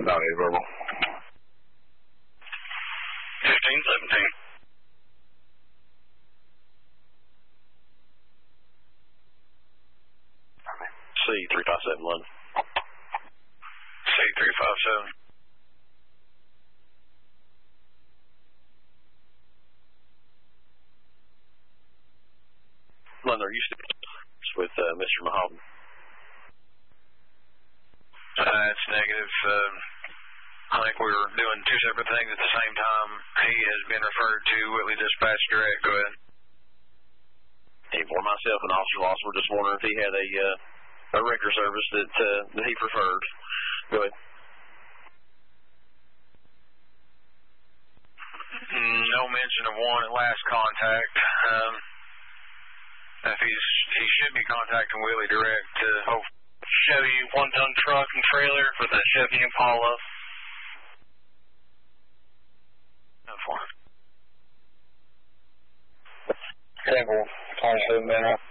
Valley verbal. 1517. C357 London. C357. London, are you still with Mr. Mahoney? It's negative. I think we were doing two separate things at the same time. He has been referred to Whitley Dispatch Direct. Go ahead. Hey, for myself and Officer Loss, we're just wondering if he had a record service that he preferred. Go ahead. No mention of one at last contact. If he should be contacting Whitley Direct to show you 1-ton truck and trailer for the Chevy Impala. Table 27 minutes.